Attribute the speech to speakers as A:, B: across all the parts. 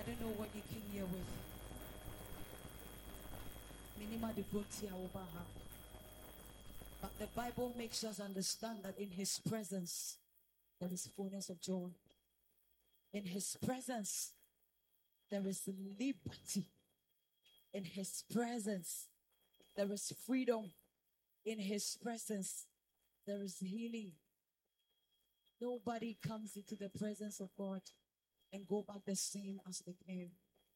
A: don't know what you came here with. Minima de Botia Obaha. But the Bible makes us understand that in his presence there is fullness of joy. In his presence there is liberty. In his presence there is freedom. In his presence there is healing. Nobody comes into the presence of God and go back the same as they came.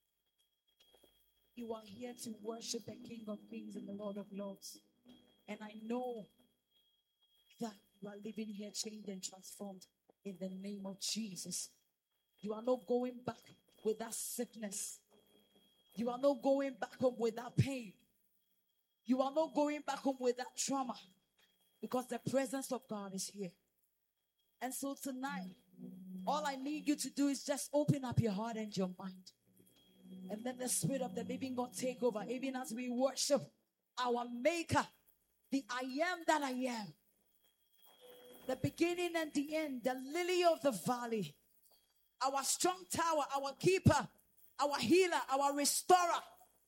A: You are here to worship the King of Kings and the Lord of Lords. And I know that you are living here changed and transformed in the name of Jesus. You are not going back with that sickness. You are not going back home with that pain. You are not going back home with that trauma, because the presence of God is here. And so tonight, all I need you to do is just open up your heart and your mind. And let the Spirit of the living God take over, even as we worship our Maker, the I am that I am, the beginning and the end, the lily of the valley, our strong tower, our keeper, our healer, our restorer.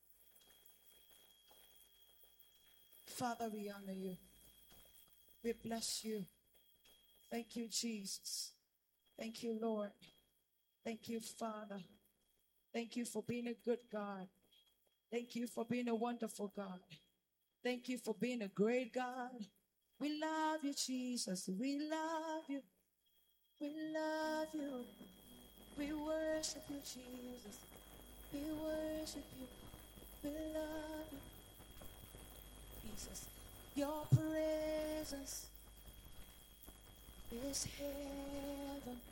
A: Father, we honor you. We bless you. Thank you, Jesus. Thank you, Lord. Thank you, Father. Thank you for being a good God. Thank you for being a wonderful God. Thank you for being a great God. We love you, Jesus. We love you. We love you. We worship you, Jesus. We worship you. We love you, Jesus. Your presence is heaven.